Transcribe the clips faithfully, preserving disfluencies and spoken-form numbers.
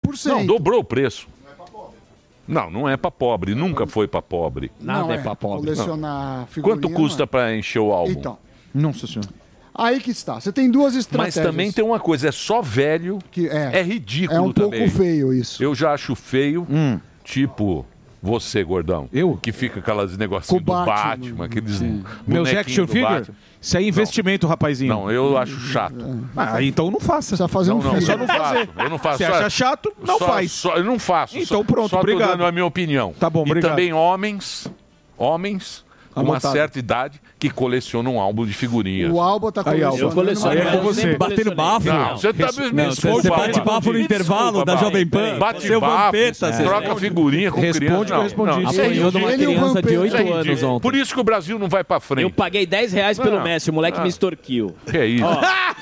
por cento. Não, dobrou o preço. Não, não é pra pobre, nunca foi pra pobre. Nada Não é é. pra pobre. Colecionar Não. figurinha Quanto custa não é. pra encher o álbum? Então. Nossa senhora. Aí que está. Você tem duas Mas estratégias. também tem uma coisa, é só velho, que é, é ridículo é um também. pouco feio isso. Eu já acho feio, tipo você, gordão. Eu? Que fica aquelas negocinhos do Batman. Batman, aqueles Meus bonequinhos action do figure? Batman. Isso é investimento, rapazinho. Não, eu acho chato. Ah, então não faça. Precisa fazer Não, um não, filho. É só não faço, fazer. Eu não faço. Você Só- acha chato? Não só- faz. só- eu não faço. Então só, pronto, só tô obrigado. dando a minha opinião. Tá bom, e obrigado. também homens, homens com uma Anotado. certa idade que colecionam um álbum de figurinhas. O Alba tá Aí, Alba. colecionando. Eu coleciono. Aí é com Eu você. sempre Batendo bafo. Não, você tá me Não, desculpa, você Alba. bate papo no Me intervalo desculpa, da Alba. Jovem Pan. Bate Seu papo, vampeta, você troca figurinha com Responde criança. que eu Não, respondi. não, isso é Apanhou de uma Ele e o criança de Vampeta. oito Isso é anos ridículo. ontem. Por isso que o Brasil não vai pra frente. Eu paguei dez reais pelo Não. Messi, o moleque Ah. me extorquiu. Que é isso?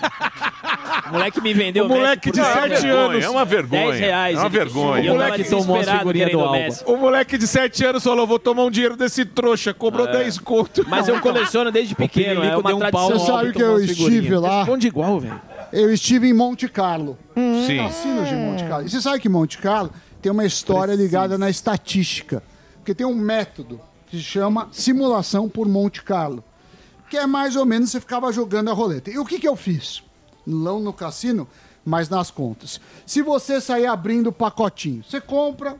O moleque me vendeu O moleque Messi de por é uma sete vergonha, anos. É uma vergonha. dez reais. É uma ele- vergonha. E eu O tava moleque tomou as desesperado figurinhas querendo do o Alba. Messi. O moleque de sete anos falou, vou tomar um dinheiro desse trouxa. Cobrou dez conto. Mas eu coleciono desde pequeno, é Pirilico uma deu um pau tradição. no Você Alba sabe e que tomou eu as figurinhas. estive lá? Responde igual, velho. Eu estive em Monte Carlo. Sim. Cassinos de Monte Carlo. E você sabe que Monte Carlo tem uma história ligada na estatística. Porque tem um método que se chama simulação por Monte Carlo. Que é mais ou menos você ficava jogando a roleta. E o que, que eu fiz? Não no cassino, mas nas contas. Se você sair abrindo pacotinho, você compra,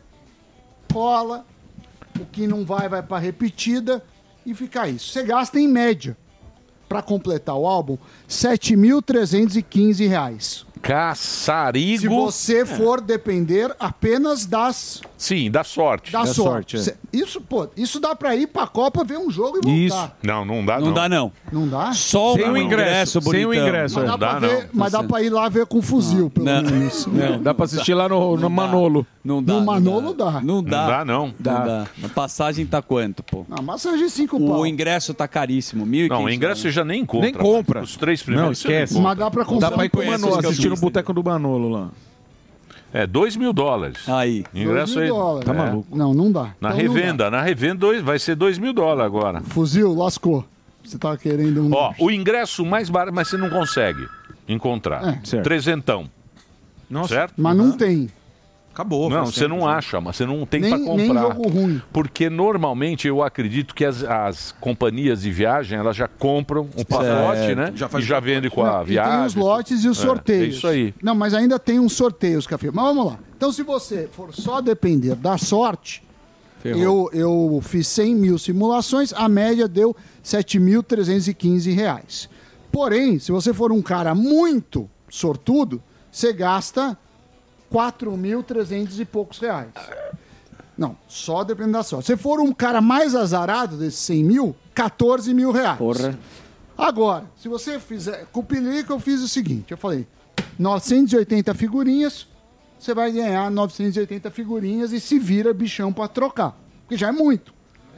cola, o que não vai, vai para repetida e fica isso. Você gasta em média, para completar o álbum, sete mil trezentos e quinze reais. Caçarigo. Se você for depender apenas das Sim, dá sorte. da Da sorte. sorte, é. Cê- Isso, pô, isso dá pra ir pra Copa ver um jogo e voltar. Isso. Não, não dá, não. Não dá, não. Não dá? Só Sem um o ingresso, sem o bonitão. ingresso. Mas é. dá, pra dá, ver, não. mas dá pra ir lá ver com fuzil, pelo Não. menos. Não, dá pra assistir lá no, no Manolo. Não dá. No não Manolo dá. Não dá. Não dá, não. Não dá. A passagem tá quanto, pô? A massagem cinco O pau. ingresso tá caríssimo. mil e Não, o quinhentos ingresso você já nem compra. Nem compra. Os três Não, primeiros você nem esquece. compra. Mas dá pra comprar. Dá pra ir com o conheço Manolo, os assistir no campistas. boteco do Manolo lá. É, dois mil dólares. Aí. Ingresso dois mil aí. dólares. Tá É. maluco. Não, não dá. Na Então não revenda, na revenda dois, vai ser dois mil dólares agora. dá. Fuzil, lascou. Você tava querendo um... Ó, o ingresso mais barato, mas você não consegue encontrar. É. Certo. Trezentão, Nossa, certo? Mas não tem. acabou. Não, faz você tempo não já. acha, mas você não tem Nem, pra nem comprar. jogo ruim. Porque normalmente eu acredito que as, as companhias de viagem elas já compram um pacote, né? já faz e já vendem com a Não, e viagem. tem os lotes e os É, sorteios. é isso aí. Não, mas ainda tem uns sorteios, Café. Mas vamos lá. Então, se você for só depender da sorte, eu, eu fiz cem mil simulações, a média deu sete mil trezentos e quinze reais. Porém, se você for um cara muito sortudo, você gasta quatro mil trezentos e poucos reais. Não, só dependendo da sorte. Se for um cara mais azarado desses cem mil, quatorze mil reais. Porra. Agora, se você fizer... Com o Pirilico eu fiz o seguinte, eu falei, novecentas e oitenta figurinhas, você vai ganhar novecentas e oitenta figurinhas e se vira bichão pra trocar. Porque já é muito.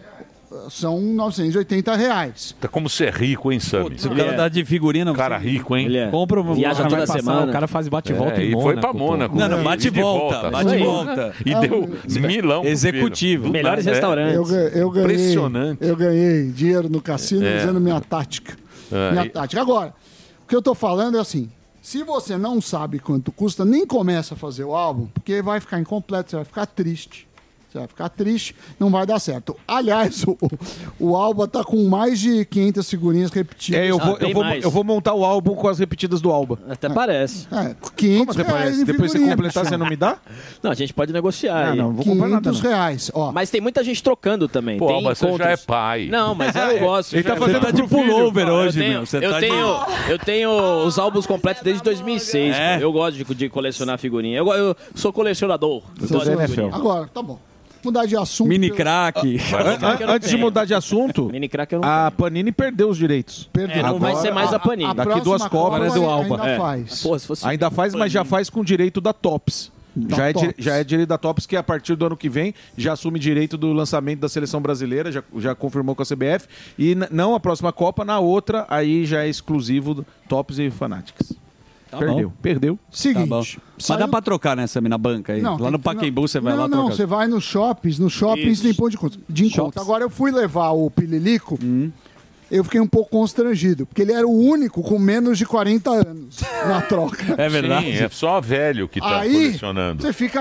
São novecentos e oitenta reais. Tá como ser rico, hein, Sammy? Se o cara dá de figurina... Cara rico, hein? Ele é. Compra um... Viaja o cara toda vai passar, semana. O cara faz bate-volta É, em e Mônaco. foi pra pô. Mônaco. Não, não, E bate e de volta. Bate e Aí. volta. E deu milão. pro Executivo. filho. Melhores É. restaurantes. Eu, ga- eu ganhei, Impressionante. eu ganhei dinheiro no cassino É. usando minha tática. É, minha e- tática. Agora, o que eu tô falando é assim, se você não sabe quanto custa, nem começa a fazer o álbum, porque vai ficar incompleto, você vai ficar triste. Você vai ficar triste, não vai dar certo. Aliás, o, o Alba tá com mais de quinhentas figurinhas repetidas. É, eu Ah, vou, tem eu, vou, mais. eu vou montar o álbum com as repetidas do Alba. Até parece. É, quinhentos Como até reais parece? em Depois você figurinha. completar, você não me dá? Não, a gente pode negociar Ah, aí. não, não vou comprar nada. quinhentos Não. reais, ó. Mas tem muita gente trocando também. Pô, tem mas você já encontros. é pai. Não, mas eu gosto. Ele tá Eu- fazendo Você tá de pro filho. pullover eu hoje, tenho, meu. Você eu, tá tenho, de... eu tenho os álbuns completos desde dois mil e seis. É? pô. Eu gosto de, de colecionar figurinha. Eu, eu sou colecionador. Eu Você gosto de é N F L. figurinha. Agora, tá bom. Mudar de assunto. Mini pelo- crack. Crack eu não Antes de tenho. mudar de assunto, Mini crack eu não a Panini perdeu os direitos. Perdeu. É, não vai ser mais a Panini. Daqui próxima duas Copa Copas é do ainda Alba. É. faz. Pô, se fosse Ainda faz, mas já faz com direito da Tops. Da Já é, di- Tops. já é direito da Tops, que a partir do ano que vem já assume direito do lançamento da seleção brasileira, já, já confirmou com a C B F. E n- não a próxima Copa, na outra, aí já é exclusivo do Tops e Fanatics. Tá perdeu, bom. perdeu. Tá bom. Seguinte. Mas saiu- dá pra trocar, né, Sammy, na banca aí? Não, lá tem no que- Pacaembu você vai não, lá não, trocar. você vai nos shoppings, nos shoppings Isso. tem ponto de encontro. De encontro. Shops. Agora eu fui levar o Pililico, Hum. eu fiquei um pouco constrangido, porque ele era o único com menos de quarenta anos na troca. É verdade. Sim, é só velho que tá Aí colecionando. você fica